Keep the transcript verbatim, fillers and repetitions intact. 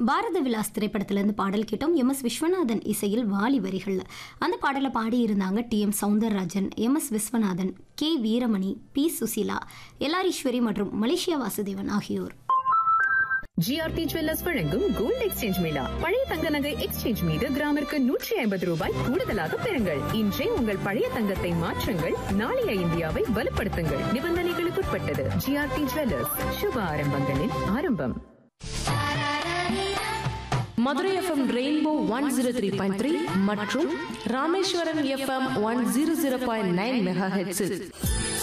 பாரத விலாஸ் திரைப்படத்திலிருந்து பாடல் கேட்டோம். எம் எஸ் விஸ்வநாதன் இசையில் வாலி வரிகள். அந்த பாடலை பாடியிருந்தாங்க D M Soundararajan, M S Viswanathan, K Veeramani, B Susheela, எல்லாரீஸ்வரி மற்றும் மலேசியா வாசுதேவன் ஆகியோர். ஜிஆர்டி ஜுவல்லர்ஸ் வழங்கும் கோல்ட் எக்ஸ்சேஞ்ச் மேளா. பழைய தங்க நகை எக்ஸ்சேஞ்ச் மீது கிராமிற்கு நூற்றி ஐம்பது ரூபாய் கூடுதலாக பெறுங்கள். இன்றே உங்கள் பழைய தங்கத்தை மாற்றுங்கள், நாளைய இந்தியாவை வலுப்படுத்துங்கள். நிபந்தனைகளுக்குட்பட்டது. ஜிஆர்டி ஜுவல்லர்ஸ், சுப ஆரம்பங்களின் ஆரம்பம். Madurai FM rainbow one zero three point three மற்றும் Rameswaram FM one zero zero point nine mega heads.